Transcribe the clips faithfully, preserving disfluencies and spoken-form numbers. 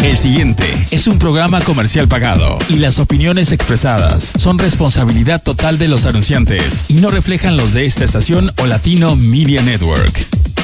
El siguiente es un programa comercial pagado y las opiniones expresadas son responsabilidad total de los anunciantes y no reflejan los de esta estación o Latino Media Network.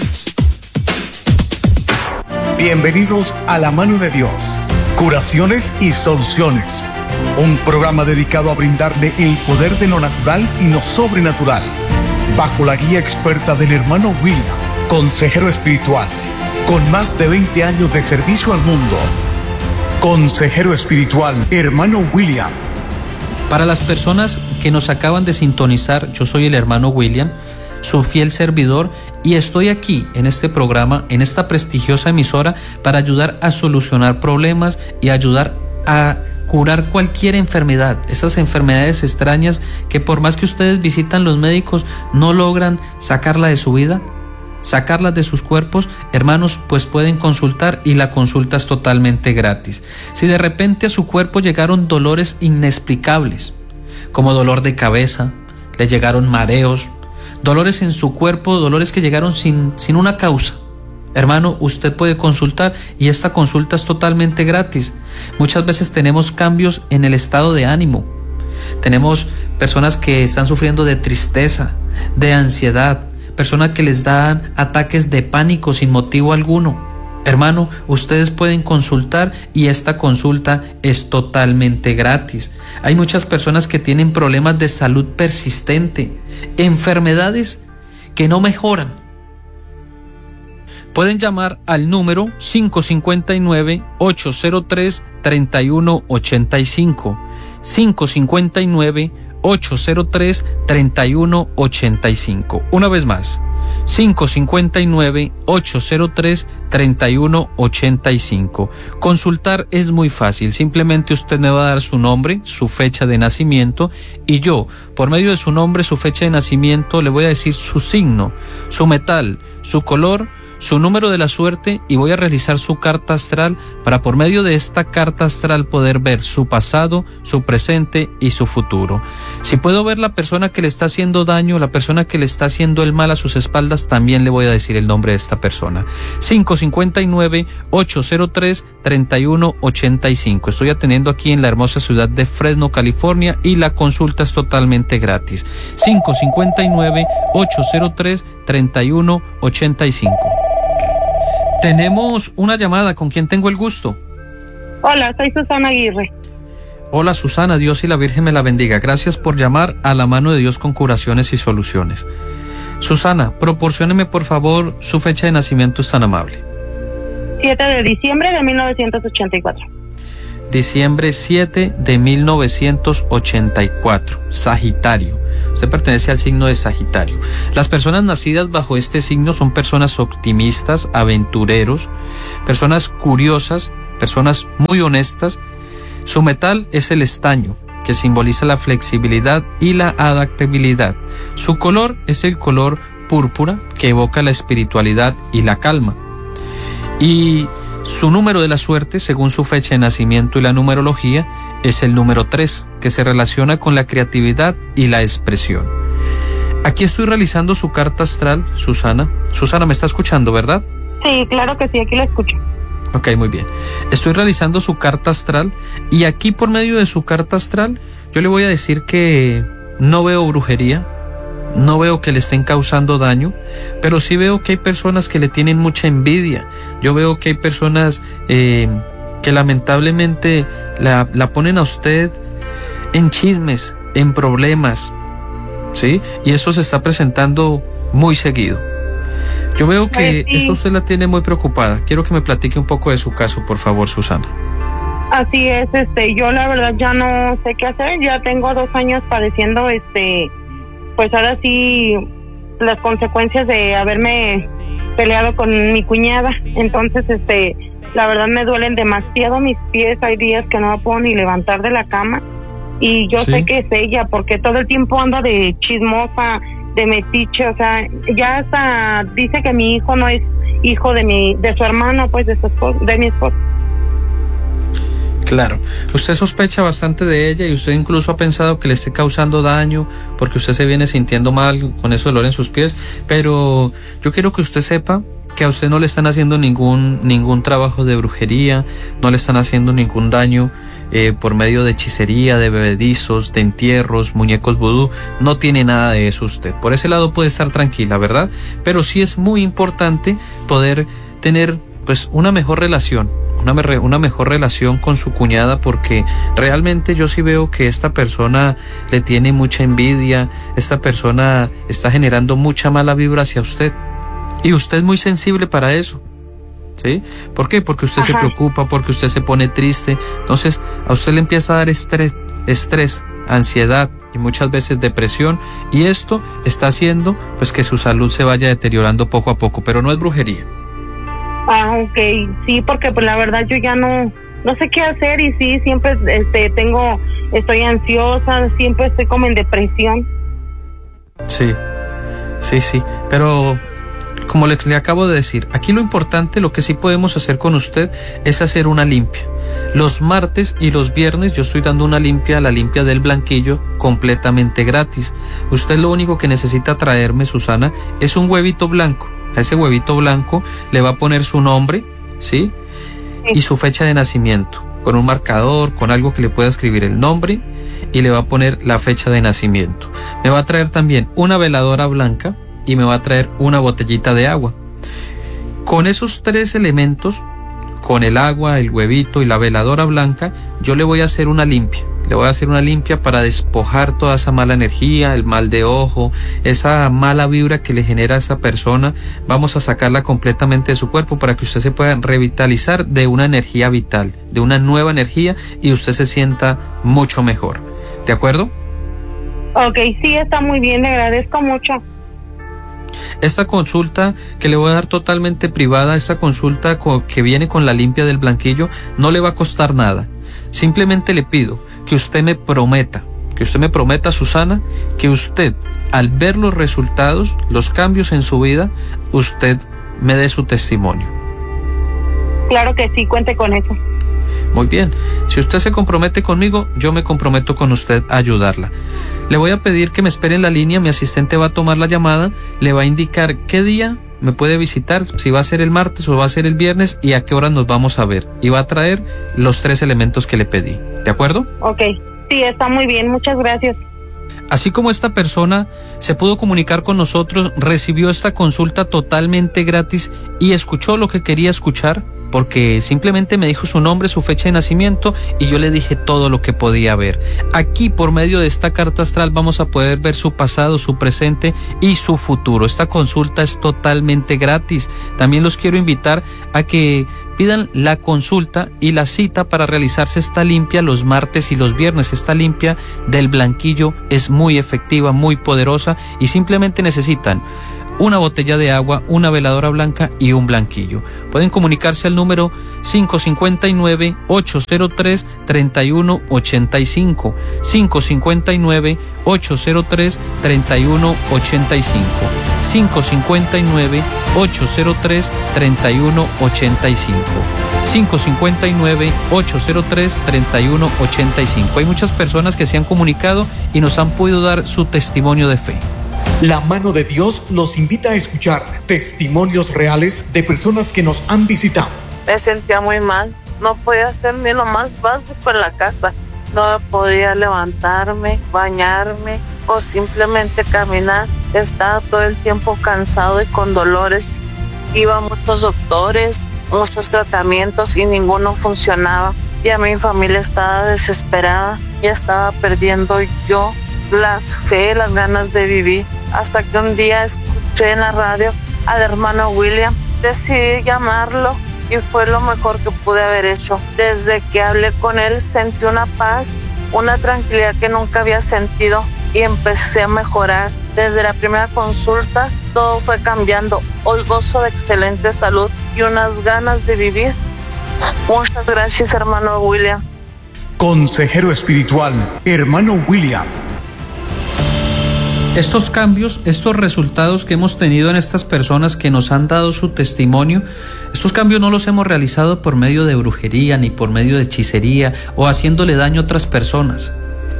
Bienvenidos a La Mano de Dios, Curaciones y Soluciones, un programa dedicado a brindarle el poder de lo natural y lo sobrenatural, bajo la guía experta del hermano William, consejero espiritual, con más de veinte años de servicio al mundo. Consejero espiritual, hermano William. Para las personas que nos acaban de sintonizar, yo soy el hermano William, su fiel servidor, y estoy aquí en este programa, en esta prestigiosa emisora, para ayudar a solucionar problemas y ayudar a curar cualquier enfermedad, esas enfermedades extrañas que por más que ustedes visitan los médicos no logran sacarla de su vida, sacarlas de sus cuerpos. Hermanos, pues pueden consultar y la consulta es totalmente gratis. Si de repente a su cuerpo llegaron dolores inexplicables, como dolor de cabeza, le llegaron mareos, dolores en su cuerpo, dolores que llegaron sin, sin una causa, hermano, usted puede consultar y esta consulta es totalmente gratis. Muchas veces tenemos cambios en el estado de ánimo. Tenemos personas que están sufriendo de tristeza, de ansiedad, personas que les dan ataques de pánico sin motivo alguno. Hermano, ustedes pueden consultar y esta consulta es totalmente gratis. Hay muchas personas que tienen problemas de salud persistente, enfermedades que no mejoran. Pueden llamar al número cinco cinco nueve, ocho cero tres, tres uno ocho cinco, cinco cinco nueve, ocho cero tres, tres uno ocho cinco. Una vez más, cinco cinco nueve, ocho cero tres, tres uno ocho cinco. Consultar es muy fácil, simplemente usted me va a dar su nombre, su fecha de nacimiento y yo, por medio de su nombre, su fecha de nacimiento, le voy a decir su signo, su metal, su color, su número de la suerte y voy a realizar su carta astral para por medio de esta carta astral poder ver su pasado, su presente y su futuro. Si puedo ver la persona que le está haciendo daño, la persona que le está haciendo el mal a sus espaldas, también le voy a decir el nombre de esta persona. cinco cinco nueve, ocho cero tres, tres uno ocho cinco. Estoy atendiendo aquí en la hermosa ciudad de Fresno, California, y la consulta es totalmente gratis. cinco cinco nueve, ocho cero tres, tres uno ocho cinco. Tenemos una llamada. ¿Con quién tengo el gusto? Hola, soy Susana Aguirre. Hola Susana, Dios y la Virgen me la bendiga. Gracias por llamar a La Mano de Dios con Curaciones y Soluciones. Susana, proporcióneme por favor su fecha de nacimiento, es tan amable. siete de diciembre de mil novecientos ochenta y cuatro. Diciembre siete de mil novecientos ochenta y cuatro, Sagitario. Usted pertenece al signo de Sagitario. Las personas nacidas bajo este signo son personas optimistas, aventureros, personas curiosas, personas muy honestas. Su metal es el estaño, que simboliza la flexibilidad y la adaptabilidad. Su color es el color púrpura, que evoca la espiritualidad y la calma. Y su número de la suerte, según su fecha de nacimiento y la numerología, es el número tres, que se relaciona con la creatividad y la expresión. Aquí estoy realizando su carta astral, Susana. Susana, ¿me está escuchando, verdad? Sí, claro que sí, aquí la escucho. Ok, muy bien. Estoy realizando su carta astral y aquí por medio de su carta astral yo le voy a decir que no veo brujería, no veo que le estén causando daño, pero sí veo que hay personas que le tienen mucha envidia. Yo veo que hay personas eh, que lamentablemente la, la ponen a usted en chismes, en problemas, ¿sí? Y eso se está presentando muy seguido. Yo veo que pues sí. Esto usted la tiene muy preocupada. Quiero que me platique un poco de su caso, por favor, Susana. Así es, este, yo la verdad ya no sé qué hacer. Ya tengo dos años padeciendo, este, pues ahora sí, las consecuencias de haberme peleado con mi cuñada. Entonces, este, la verdad me duelen demasiado mis pies. Hay días que no me puedo ni levantar de la cama. Y yo ¿Sí? sé que es ella, porque todo el tiempo anda de chismosa, de metiche, o sea, ya hasta dice que mi hijo no es hijo de mi, de su hermano, pues de su esposo, de mi esposo. Claro, usted sospecha bastante de ella y usted incluso ha pensado que le esté causando daño porque usted se viene sintiendo mal con ese dolor en sus pies, pero yo quiero que usted sepa que a usted no le están haciendo ningún, ningún trabajo de brujería, no le están haciendo ningún daño eh, por medio de hechicería, de bebedizos, de entierros, muñecos vudú. No tiene nada de eso usted. Por ese lado puede estar tranquila, ¿verdad? Pero sí es muy importante poder tener pues una mejor relación, una, una mejor relación con su cuñada, porque realmente yo sí veo que esta persona le tiene mucha envidia, esta persona está generando mucha mala vibra hacia usted. Y usted es muy sensible para eso, ¿sí? ¿Por qué? Porque usted Ajá. se preocupa, porque usted se pone triste. Entonces, a usted le empieza a dar estrés, estrés, ansiedad y muchas veces depresión. Y esto está haciendo pues que su salud se vaya deteriorando poco a poco, pero no es brujería. Ah, ok. Sí, porque pues la verdad yo ya no, no sé qué hacer y sí, siempre este, tengo, estoy ansiosa, siempre estoy como en depresión. Sí, sí, sí, pero... como les, le acabo de decir, aquí lo importante, lo que sí podemos hacer con usted es hacer una limpia. Los martes y los viernes yo estoy dando una limpia, la limpia del blanquillo, completamente gratis. Usted lo único que necesita traerme, Susana, es un huevito blanco. A ese huevito blanco le va a poner su nombre, ¿sí? Y su fecha de nacimiento, con un marcador, con algo que le pueda escribir el nombre y le va a poner la fecha de nacimiento. Me va a traer también una veladora blanca y me va a traer una botellita de agua. Con esos tres elementos, con el agua, el huevito y la veladora blanca, yo le voy a hacer una limpia. Le voy a hacer una limpia para despojar toda esa mala energía, el mal de ojo, esa mala vibra que le genera a esa persona. Vamos a sacarla completamente de su cuerpo para que usted se pueda revitalizar de una energía vital, de una nueva energía, y usted se sienta mucho mejor. ¿De acuerdo? Ok, sí, está muy bien, le agradezco mucho. Esta consulta que le voy a dar totalmente privada, esta consulta que viene con la limpia del blanquillo, no le va a costar nada. Simplemente le pido que usted me prometa, que usted me prometa, Susana, que usted, al ver los resultados, los cambios en su vida, usted me dé su testimonio. Claro que sí, cuente con eso. Muy bien, si usted se compromete conmigo, yo me comprometo con usted a ayudarla. Le voy a pedir que me espere en la línea, mi asistente va a tomar la llamada, le va a indicar qué día me puede visitar, si va a ser el martes o va a ser el viernes y a qué hora nos vamos a ver. Y va a traer los tres elementos que le pedí. ¿De acuerdo? Ok, sí, está muy bien, muchas gracias. Así como esta persona se pudo comunicar con nosotros, recibió esta consulta totalmente gratis y escuchó lo que quería escuchar, porque simplemente me dijo su nombre, su fecha de nacimiento y yo le dije todo lo que podía ver. Aquí, por medio de esta carta astral, vamos a poder ver su pasado, su presente y su futuro. Esta consulta es totalmente gratis. También los quiero invitar a que pidan la consulta y la cita para realizarse esta limpia los martes y los viernes. Esta limpia del blanquillo es muy efectiva, muy poderosa, y simplemente necesitan una botella de agua, una veladora blanca y un blanquillo. Pueden comunicarse al número cinco cinco nueve, ocho cero tres, tres uno ocho cinco, cinco cinco nueve, ocho cero tres, tres uno ocho cinco, cinco cinco nueve, ocho cero tres, tres uno ocho cinco, cinco cinco nueve, ocho cero tres, tres uno ocho cinco. Hay muchas personas que se han comunicado y nos han podido dar su testimonio de fe. La mano de Dios los invita a escuchar testimonios reales de personas que nos han visitado. Me sentía muy mal, no podía hacer ni lo más básico en la casa. No podía levantarme, bañarme o simplemente caminar. Estaba todo el tiempo cansado y con dolores. Iba a muchos doctores, muchos tratamientos y ninguno funcionaba. Ya mi familia estaba desesperada, ya estaba perdiendo yo las fe, las ganas de vivir, hasta que un día escuché en la radio al hermano William. Decidí llamarlo y fue lo mejor que pude haber hecho. Desde que hablé con él sentí una paz, una tranquilidad que nunca había sentido y empecé a mejorar. Desde la primera consulta todo fue cambiando. Hoy gozo de excelente salud y unas ganas de vivir. Muchas gracias, hermano William. Consejero espiritual, hermano William. Estos cambios, estos resultados que hemos tenido en estas personas que nos han dado su testimonio, estos cambios no los hemos realizado por medio de brujería ni por medio de hechicería o haciéndole daño a otras personas.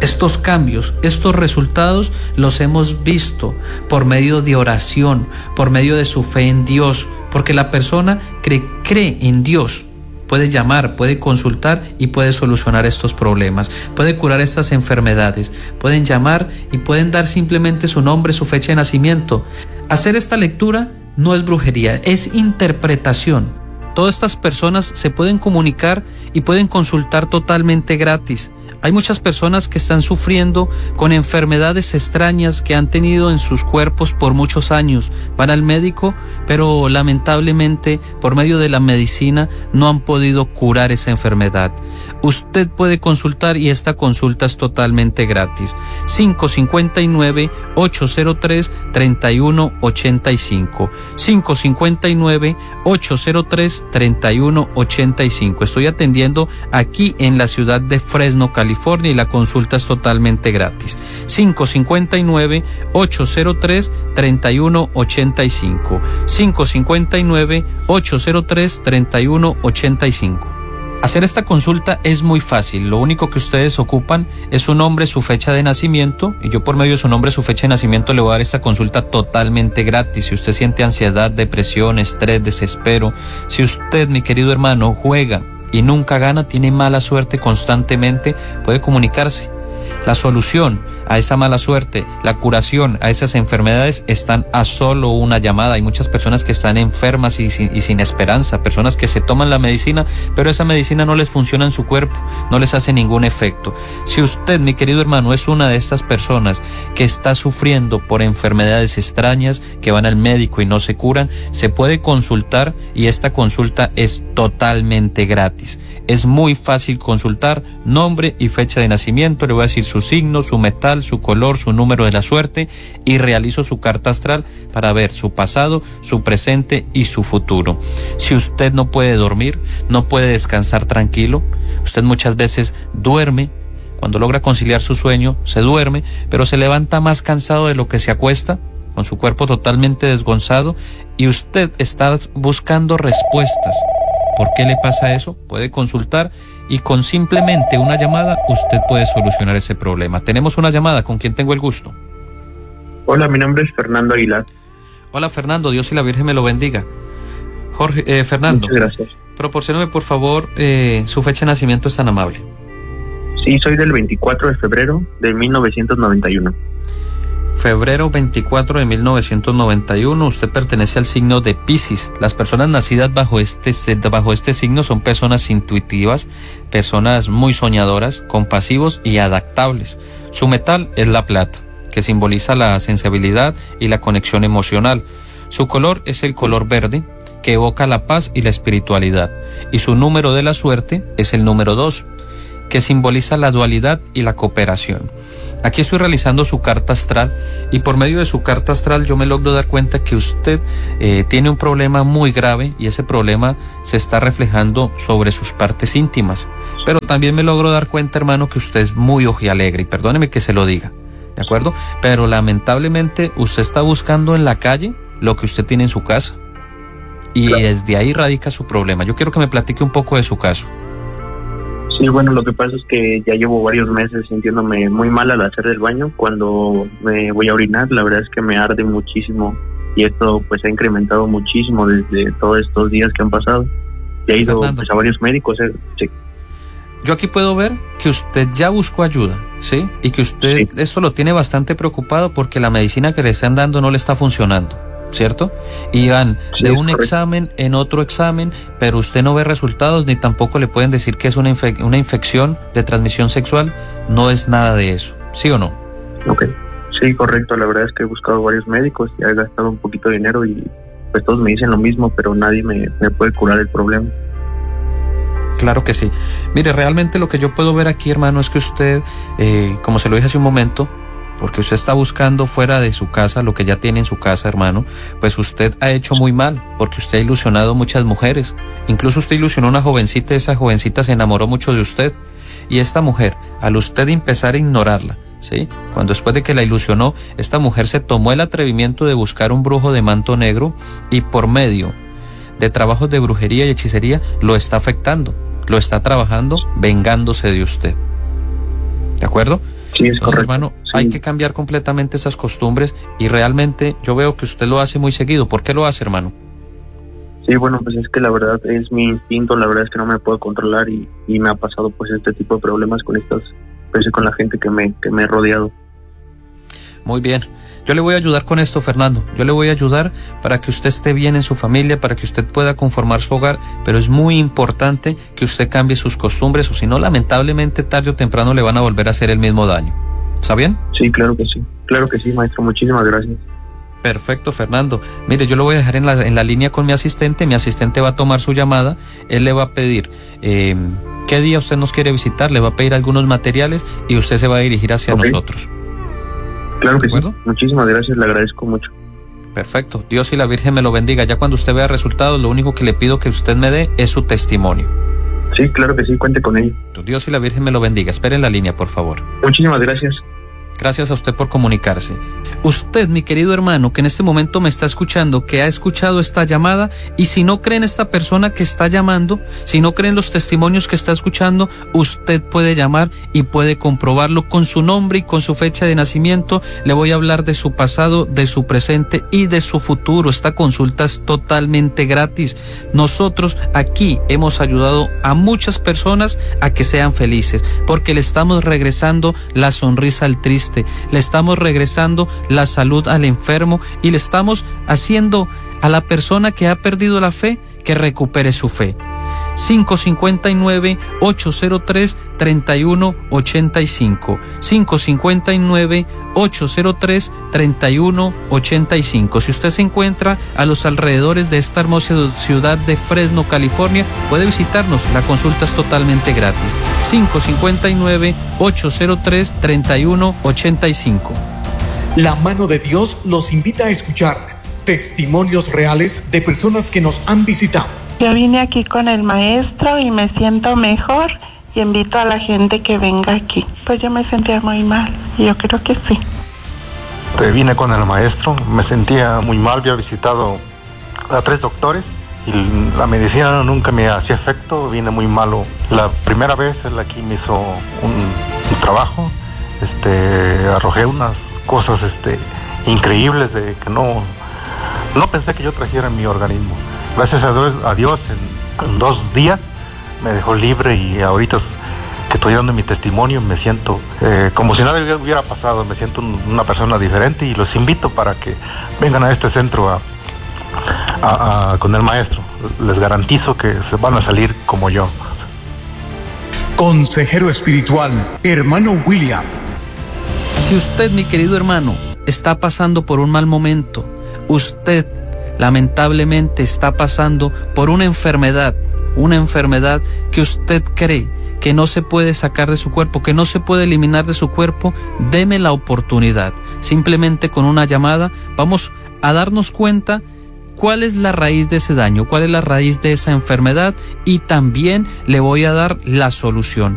Estos cambios, estos resultados los hemos visto por medio de oración, por medio de su fe en Dios, porque la persona que cree en Dios puede llamar, puede consultar y puede solucionar estos problemas, puede curar estas enfermedades. Pueden llamar y pueden dar simplemente su nombre, su fecha de nacimiento. Hacer esta lectura no es brujería, es interpretación. Todas estas personas se pueden comunicar y pueden consultar totalmente gratis. Hay muchas personas que están sufriendo con enfermedades extrañas que han tenido en sus cuerpos por muchos años. Van al médico, pero lamentablemente por medio de la medicina no han podido curar esa enfermedad. Usted puede consultar y esta consulta es totalmente gratis. cinco cinco nueve, ocho cero tres, tres uno ocho cinco. cinco cinco nueve, ocho cero tres, tres uno ocho cinco. Estoy atendiendo aquí en la ciudad de Fresno, California, y la consulta es totalmente gratis. cinco cinco nueve, ocho cero tres, tres uno ocho cinco. cinco cinco nueve, ocho cero tres, tres uno ocho cinco. Hacer esta consulta es muy fácil. Lo único que ustedes ocupan es su nombre, su fecha de nacimiento, y yo por medio de su nombre, su fecha de nacimiento le voy a dar esta consulta totalmente gratis. Si usted siente ansiedad, depresión, estrés, desespero, si usted, mi querido hermano, juega y nunca gana, tiene mala suerte constantemente, puede comunicarse. La solución a esa mala suerte, la curación a esas enfermedades están a solo una llamada. Hay muchas personas que están enfermas y sin, y sin esperanza, personas que se toman la medicina, pero esa medicina no les funciona en su cuerpo, no les hace ningún efecto. Si usted, mi querido hermano, es una de estas personas que está sufriendo por enfermedades extrañas, que van al médico y no se curan, se puede consultar y esta consulta es totalmente gratis. Es muy fácil consultar, nombre y fecha de nacimiento, le voy a decir su signo, su metal, su color, su número de la suerte, y realizo su carta astral para ver su pasado, su presente y su futuro. Si usted no puede dormir, no puede descansar tranquilo, usted muchas veces duerme, cuando logra conciliar su sueño, se duerme, pero se levanta más cansado de lo que se acuesta, con su cuerpo totalmente desgonzado, y usted está buscando respuestas. ¿Por qué le pasa eso? Puede consultar y con simplemente una llamada usted puede solucionar ese problema. Tenemos una llamada, ¿con quién tengo el gusto? Hola, mi nombre es Fernando Aguilar. Hola Fernando, Dios y la Virgen me lo bendiga. Jorge, eh, Fernando. Muchas gracias. Proporcióname por favor eh, su fecha de nacimiento, es tan amable. Sí, soy del veinticuatro de febrero de mil novecientos noventa y uno. Febrero veinticuatro de mil novecientos noventa y uno, usted pertenece al signo de Piscis. Las personas nacidas bajo este, bajo este signo son personas intuitivas, personas muy soñadoras, compasivos y adaptables. Su metal es la plata, que simboliza la sensibilidad y la conexión emocional. Su color es el color verde, que evoca la paz y la espiritualidad. Y su número de la suerte es el número dos, que simboliza la dualidad y la cooperación. Aquí estoy realizando su carta astral y por medio de su carta astral yo me logro dar cuenta que usted eh, tiene un problema muy grave y ese problema se está reflejando sobre sus partes íntimas. Pero también me logro dar cuenta, hermano, que usted es muy ojialegre, y perdóneme que se lo diga, ¿de acuerdo? Pero lamentablemente usted está buscando en la calle lo que usted tiene en su casa y claro, desde ahí radica su problema. Yo quiero que me platique un poco de su caso. Sí, bueno, lo que pasa es que ya llevo varios meses sintiéndome muy mal al hacer el baño. Cuando me voy a orinar, la verdad es que me arde muchísimo y esto pues ha incrementado muchísimo desde todos estos días que han pasado. Y he ido pues, a varios médicos. Eh, sí. Yo aquí puedo ver que usted ya buscó ayuda, ¿sí? Y que usted sí. Esto lo tiene bastante preocupado porque la medicina que le están dando no le está funcionando, ¿cierto? Y van sí, de un correcto. examen en otro examen, pero usted no ve resultados ni tampoco le pueden decir que es una, infe- una infección de transmisión sexual. No es nada de eso, ¿sí o no? Ok, sí, correcto. La verdad es que he buscado varios médicos y he gastado un poquito de dinero y pues todos me dicen lo mismo, pero nadie me, me puede curar el problema. Claro que sí. Mire, realmente lo que yo puedo ver aquí, hermano, es que usted, eh, como se lo dije hace un momento, porque usted está buscando fuera de su casa lo que ya tiene en su casa, hermano, pues usted ha hecho muy mal, porque usted ha ilusionado a muchas mujeres. Incluso usted ilusionó a una jovencita, esa jovencita se enamoró mucho de usted. Y esta mujer, al usted empezar a ignorarla, ¿sí? Cuando después de que la ilusionó, esta mujer se tomó el atrevimiento de buscar un brujo de manto negro y por medio de trabajos de brujería y hechicería lo está afectando, lo está trabajando, vengándose de usted. ¿De acuerdo? Sí, es Entonces, correcto. hermano, Sí. hay que cambiar completamente esas costumbres y realmente yo veo que usted lo hace muy seguido. ¿Por qué lo hace, hermano? Sí, bueno, pues es que la verdad es mi instinto, la verdad es que no me puedo controlar y, y me ha pasado pues este tipo de problemas con estas, pues con la gente que me, que me he rodeado. Muy bien. Yo le voy a ayudar con esto, Fernando. Yo le voy a ayudar para que usted esté bien en su familia, para que usted pueda conformar su hogar, pero es muy importante que usted cambie sus costumbres, o si no, lamentablemente, tarde o temprano le van a volver a hacer el mismo daño. ¿Está bien? Sí, claro que sí. Claro que sí, maestro. Muchísimas gracias. Perfecto, Fernando. Mire, yo lo voy a dejar en la, en la línea con mi asistente. Mi asistente va a tomar su llamada. Él le va a pedir eh, qué día usted nos quiere visitar, le va a pedir algunos materiales y usted se va a dirigir hacia Ok. nosotros. Claro que ¿De sí. acuerdo? Muchísimas gracias, le agradezco mucho. Perfecto. Dios y la Virgen me lo bendiga. Ya cuando usted vea resultados, lo único que le pido que usted me dé es su testimonio. Sí, claro que sí, cuente con ello. Dios y la Virgen me lo bendiga. Espere en la línea, por favor. Muchísimas gracias. Gracias a usted por comunicarse. Usted, mi querido hermano, que en este momento me está escuchando, que ha escuchado esta llamada, y si no cree en esta persona que está llamando, si no cree en los testimonios que está escuchando, usted puede llamar y puede comprobarlo con su nombre y con su fecha de nacimiento. Le voy a hablar de su pasado, de su presente y de su futuro. Esta consulta es totalmente gratis. Nosotros aquí hemos ayudado a muchas personas a que sean felices, porque le estamos regresando la sonrisa al triste, le estamos regresando la salud al enfermo y le estamos haciendo a la persona que ha perdido la fe que recupere su fe. cinco cinco nueve, ocho cero tres, tres uno ocho cinco cinco cinco nueve, ocho cero tres, tres uno ocho cinco. Si usted se encuentra a los alrededores de esta hermosa ciudad de Fresno, California, puede visitarnos. La consulta es totalmente gratis. cinco cinco nueve, ocho cero tres, tres uno ocho cinco. La mano de Dios los invita a escuchar testimonios reales de personas que nos han visitado. Yo vine aquí con el maestro y me siento mejor y invito a la gente que venga aquí. Pues yo me sentía muy mal y yo creo que sí. Vine con el maestro, me sentía muy mal, había visitado a tres doctores y la medicina nunca me hacía efecto, vine muy malo. La primera vez él aquí me hizo un, un trabajo, este, arrojé unas cosas este, increíbles de que no, no pensé que yo trajera en mi organismo. Gracias a Dios, a Dios en, en dos días me dejó libre y ahorita que estoy dando mi testimonio me siento eh, como si nada hubiera pasado, me siento un, una persona diferente y los invito para que vengan a este centro a, a, a, con el maestro. Les garantizo que se van a salir como yo. Consejero espiritual, hermano William. Si usted, mi querido hermano, está pasando por un mal momento, usted lamentablemente está pasando por una enfermedad, una enfermedad que usted cree que no se puede sacar de su cuerpo, que no se puede eliminar de su cuerpo, deme la oportunidad. Simplemente con una llamada vamos a darnos cuenta cuál es la raíz de ese daño, cuál es la raíz de esa enfermedad y también le voy a dar la solución.